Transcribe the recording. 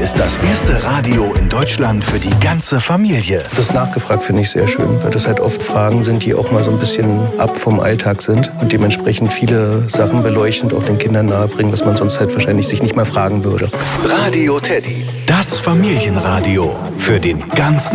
ist das erste Radio in Deutschland für die ganze Familie. Das nachgefragt finde ich sehr schön, weil das halt oft Fragen sind, die auch mal so ein bisschen ab vom Alltag sind und dementsprechend viele Sachen beleuchtend auch den Kindern nahebringen, was man sonst halt wahrscheinlich sich nicht mal fragen würde. Radio Teddy, das Familienradio für den ganzen